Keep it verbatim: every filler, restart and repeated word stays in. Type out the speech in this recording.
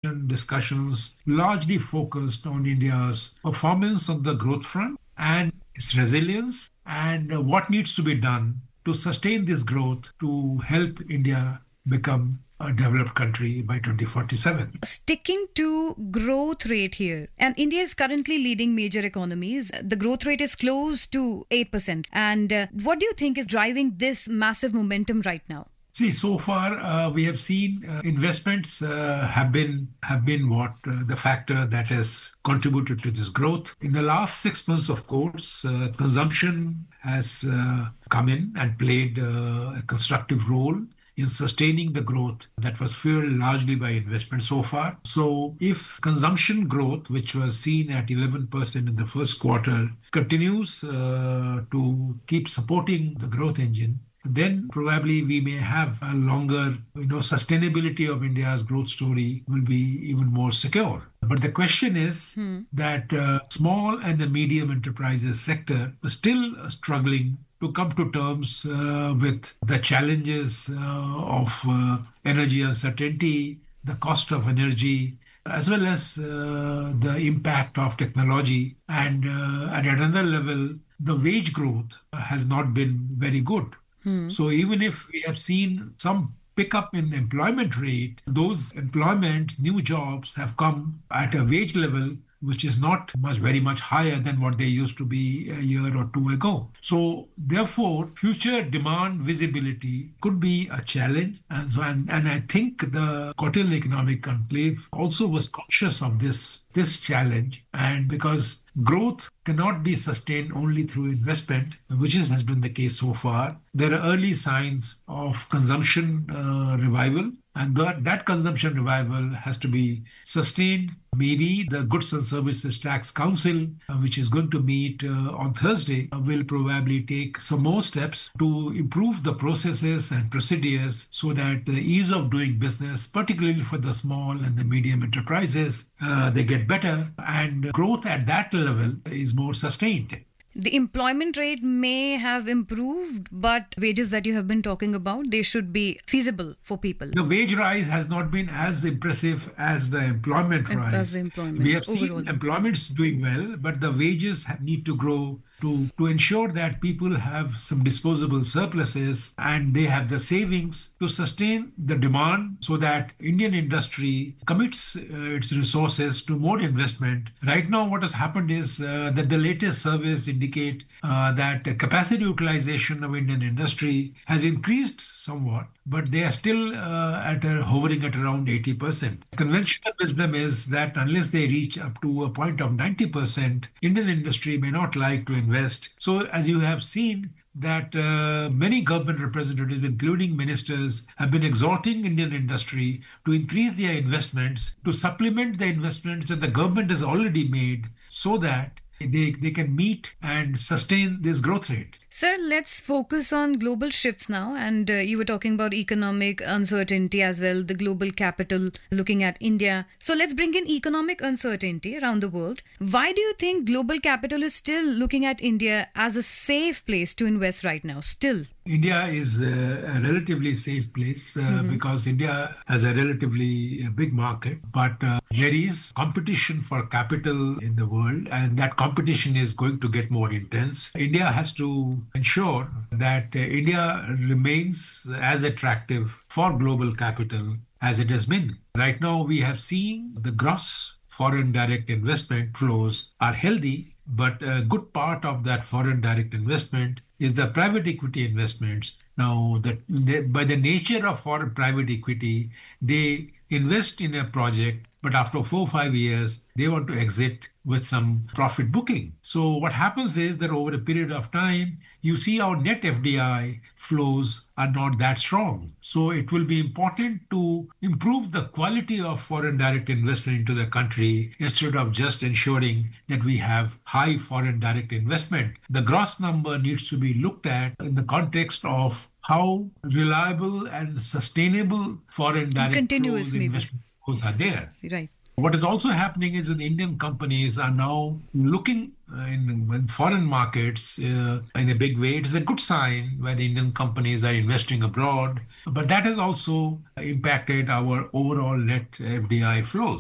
G seven discussions largely focused on India's performance on the growth front and its resilience and uh, what needs to be done to sustain this growth to help India become a developed country by twenty forty-seven. Sticking to growth rate here, and India is currently leading major economies. The growth rate is close to eight percent. And uh, what do you think is driving this massive momentum right now? See, so far uh, we have seen uh, investments uh, have been have been what uh, the factor that has contributed to this growth. In the last six months, of course, uh, consumption has uh, come in and played uh, a constructive role in sustaining the growth that was fueled largely by investment so far. So if consumption growth, which was seen at eleven percent in the first quarter, continues uh, to keep supporting the growth engine, then probably we may have a longer, you know, sustainability of India's growth story will be even more secure. But the question is hmm. that uh, small and the medium enterprises sector is still struggling to come to terms uh, with the challenges uh, of uh, energy uncertainty, the cost of energy, as well as uh, the impact of technology. And uh, at another level, the wage growth has not been very good. Hmm. So even if we have seen some pickup in employment rate, those employment, new jobs have come at a wage level which is not much, very much higher than what they used to be a year or two ago. So therefore, future demand visibility could be a challenge. And, so, and, and I think the Kautilya Economic Conclave also was conscious of this, this challenge. And because growth cannot be sustained only through investment, which is, has been the case so far, there are early signs of consumption uh, revival. And that, that consumption revival has to be sustained. Maybe the Goods and Services Tax Council, uh, which is going to meet uh, on Thursday, uh, will probably take some more steps to improve the processes and procedures so that the ease of doing business, particularly for the small and the medium enterprises, uh, they get better and growth at that level is more sustained. The employment rate may have improved, but wages that you have been talking about, they should be feasible for people. The wage rise has not been as impressive as the employment rise. As the employment. We have overall. seen employment's doing well, but the wages need to grow to, to ensure that people have some disposable surpluses and they have the savings to sustain the demand so that Indian industry commits uh, its resources to more investment. Right now, what has happened is uh, that the latest surveys indicate uh, that capacity utilization of Indian industry has increased somewhat, but they are still uh, at a, hovering at around eighty percent. Conventional wisdom is that unless they reach up to a point of ninety percent, Indian industry may not like to invest. So as you have seen, that uh, many government representatives, including ministers, have been exhorting Indian industry to increase their investments, to supplement the investments that the government has already made so that they, they can meet and sustain this growth rate. Sir, let's focus on global shifts now. And uh, you were talking about economic uncertainty as well, the global capital looking at India. So let's bring in economic uncertainty around the world. Why do you think global capital is still looking at India as a safe place to invest right now, still? India is a, a relatively safe place uh, mm-hmm. because India has a relatively big market, but uh, there is competition for capital in the world, and that competition is going to get more intense. India has to ensure that uh, India remains as attractive for global capital as it has been. Right now, we have seen the gross foreign direct investment flows are healthy, but a good part of that foreign direct investment is the private equity investments. Now, that they, by the nature of foreign private equity, they invest in a project, but after four or five years, they want to exit with some profit booking. So what happens is that over a period of time, you see our net F D I flows are not that strong. So it will be important to improve the quality of foreign direct investment into the country instead of just ensuring that we have high foreign direct investment. The gross number needs to be looked at in the context of how reliable and sustainable foreign direct Continuous flows, investment flows are there. Right. What is also happening is that the Indian companies are now looking uh, in, in foreign markets uh, in a big way. It is a good sign when the Indian companies are investing abroad, but that has also impacted our overall net F D I flows.